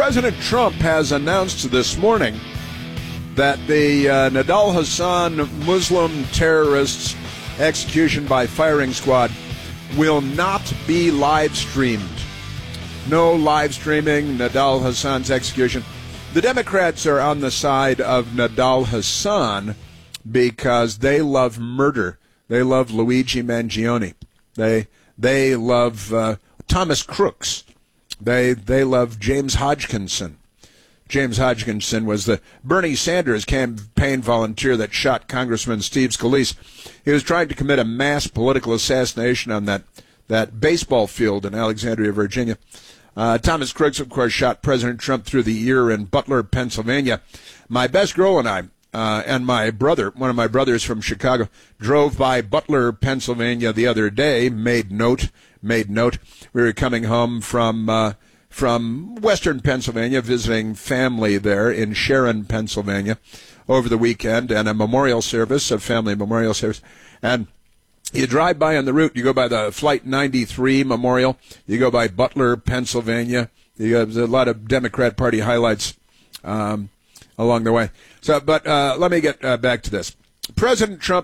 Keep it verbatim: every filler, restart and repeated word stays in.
President Trump has announced this morning that the uh, Nidal Hasan Muslim terrorists' execution by firing squad will not be live streamed. No live streaming Nidal Hasan's execution. The Democrats are on the side of Nidal Hasan because they love murder. They love Luigi Mangione. They they love uh, Thomas Crooks. They they love James Hodgkinson. James Hodgkinson was the Bernie Sanders campaign volunteer that shot Congressman Steve Scalise. He was trying to commit a mass political assassination on that, that baseball field in Alexandria, Virginia. Uh, Thomas Crooks, of course, shot President Trump through the ear in Butler, Pennsylvania. My best girl and I, uh, and my brother, one of my brothers from Chicago, drove by Butler, Pennsylvania the other day, made note, made note. We were coming home from... Uh, from western Pennsylvania, visiting family there in Sharon, Pennsylvania, over the weekend, and a memorial service, a family memorial service. And you drive by on the route, you go by the Flight ninety-three Memorial, you go by Butler, Pennsylvania. You have a lot of Democrat Party highlights um, along the way. So, but uh, let me get uh, back to this. President Trump